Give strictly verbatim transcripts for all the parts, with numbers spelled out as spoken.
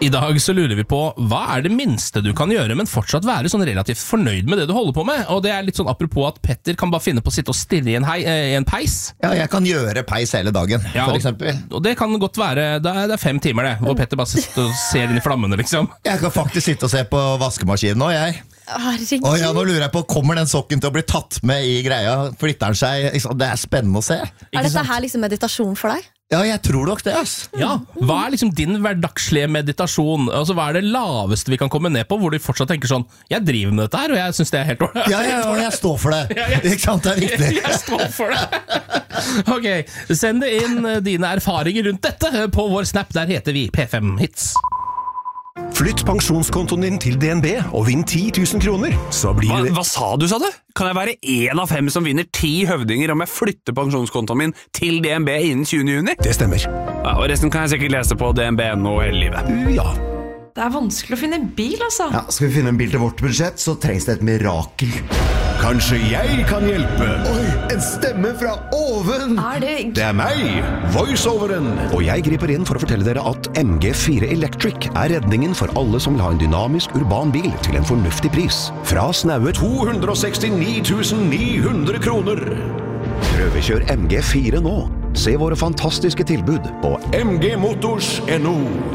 I dag så lurer vi på, hva er det minste du kan gjøre, men fortsatt være sånn relativt fornøyd med det du holder på med? Og det er litt sånn apropos at Petter kan bare finne på å sitte og stirre i en, hei, i en peis. Ja, jeg kan gjøre peis hele dagen, ja, for eksempel. Og, og det kan godt være, det er, det er fem timer det, hvor Petter bare sitter og ser inn i flammene, liksom. Jeg kan faktisk sitte og se på vaskemaskinen nå, jeg. Herregud. Og ja, nå lurer jeg på, kommer den sokken til å bli tatt med i greia? Flytter den seg? Det er spennende å se. Er dette her liksom meditasjon for deg? Ja, jeg tror nok det, ass. Ja, hva er liksom din hverdagslige meditasjon? Altså, hva er det laveste vi kan komme ned på, hvor du fortsatt tenker sånn, jeg driver med dette her, og jeg synes det er helt ordentlig. Ja, ja, og jeg står for det. Ja, jeg, ikke sant, det er riktig. Jeg står for det. Ok, send det inn dine erfaringer rundt dette på vår Snap, der heter vi P fem Hits. Flytt pensjonskontoen din til D N B og vinn ti tusen kroner. Så blir hva, det... hva sa du, sa du? Kan jeg være en av fem som vinner ti høvdinger om jeg flytter pensjonskontoen min til D N B innen tjuende juni? Det stemmer. Ja, og resten kan jeg sikkert lese på D N B nå hele livet. Ja. Det er vanskelig å finne en bil, altså. Ja, skal vi finne en bil til vårt budsjett, så trengs det et mirakel. Kanskje jeg kan hjelpe? Oi, en stemme fra oven! Er det... Det er meg, voiceoveren. Og jeg griper inn for å fortelle dere at M G fire Electric er redningen for alle som vil ha en dynamisk urban bil til en fornuftig pris. Fra snaue to hundre sekstini tusen ni hundre kroner. Prøvekjør M G fire nå. Se våre fantastiske tilbud på m g motors punktum no.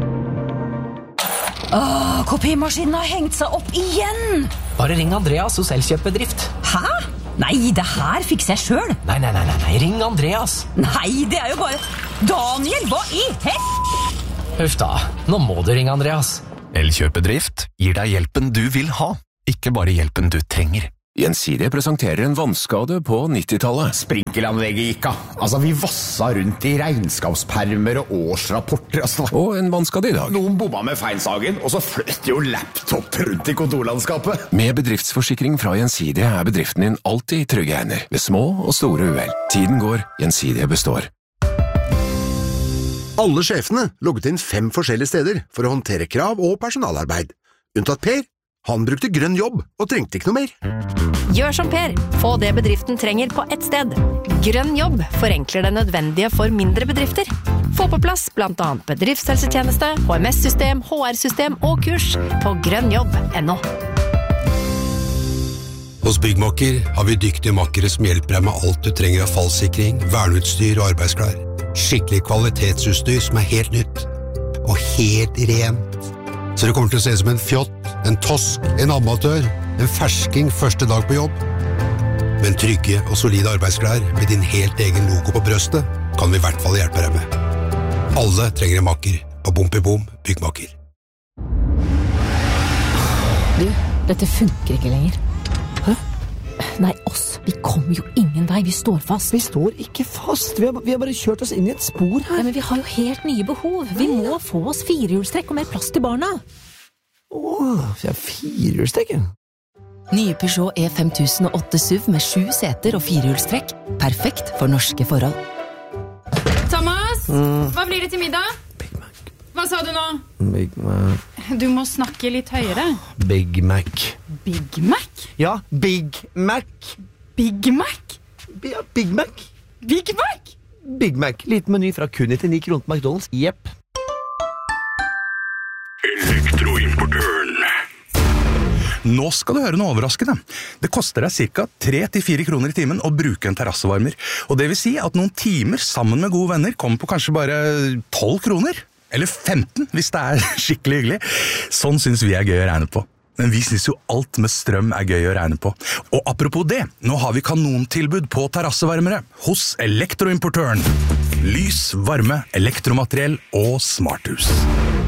Åh, kopimaskinen har hengt seg opp igjen! Bare ring Andreas hos Elkjøp-bedrift. Hæ? Nei, det her fikser jeg selv. Nei, nei, nei, nei, ring Andreas. Nei, det er jo bare... Daniel, hva i hel... Huff da, nå må du ringe Andreas. Elkjøp-bedrift gir deg hjelpen du vil ha, ikke bare hjelpen du trenger. Gjensidige presenterer en vannskade på nittitallet. Sprinkelanlegget gikk av. Altså, vi vassa rundt i regnskapspermer og årsrapporter. Altså. Og en vannskade i dag. Noen bomma med feinsagen, og så fløtt jo laptop rundt i kontorlandskapet. Med bedriftsforsikring fra Gjensidige er bedriften din alltid i trygge hender, ved små og store uhell. Tiden går, Gjensidige består. Alle sjefene logget inn fem forskjellige steder for å håndtere krav og personalarbeid. Unntatt Per. Han brukte grønn jobb og trengte ikke noe mer. Gjør som Per. Få det bedriften trenger på ett sted. Grønn jobb forenkler det nødvendige for mindre bedrifter. Få på plass blant annet bedriftshelsetjeneste, H M S-system, H R-system og kurs på grønnjobb punktum no. Hos Byggmakker har vi dyktige makkere som hjelper deg med alt du trenger av fallsikring, verneutstyr og arbeidsklær. Skikkelig kvalitetsutstyr som er helt nytt. Og helt rent. Så det kommer til å se som en fjott, en tosk, en amatør, en fersking første dag på jobb. Men trygge og solide arbeidsklær med din helt egen logo på brøstet kan vi i hvert fall hjelpe deg med. Alle trenger en makker, og bom i bom, Byggmakker. Du, dette funker ikke lenger. Hæ? Nei, oss. Vi kommer jo ingen vei. Vi står fast. Vi står ikke fast. Vi har, vi har bare kjørt oss inn i et spor her. Ja, men vi har jo helt nye behov. Vi må få oss firehjulstrekk og mer plass til barna. Åh, vi har firehjulstrekk. Nye Peugeot E fem tusen og åtte S U V med sju seter og firehjulstrekk. Perfekt for norske forhold. Thomas, mm. hva blir det til middag? Big Mac. Hva sa du nå? Big Mac. Du må snakke litt høyere. Big Mac. Big Mac? Ja, Big Mac. Big Mac? Ja, Big Mac. Big Mac? Big Mac. Liten meny fra kun nittini kroner på McDonald's. Jepp. Elektroimportøren. Nå skal du høre noe overraskende. Det koster deg ca. tre til fire kroner i timen å bruke en terrassevarmer. Og det vil si at noen timer sammen med gode venner kommer på kanskje bare tolv kroner. Eller femten, hvis det er skikkelig hyggelig. Sånn synes vi er gøy å regne på. Men vi synes jo alt med strøm er gøy å regne på. Og apropos det, nå har vi kanontilbud på terrassevarmere hos Elektroimportøren. Lys, varme, elektromateriell og smarthus.